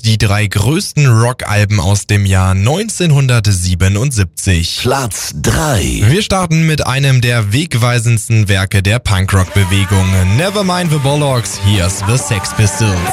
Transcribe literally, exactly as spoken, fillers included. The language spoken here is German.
Die drei größten Rockalben aus dem Jahr neunzehnhundertsiebenundsiebzig. Platz drei. Wir starten mit einem der wegweisendsten Werke der Punkrock-Bewegung. Nevermind the Bollocks, here's the Sex Pistols.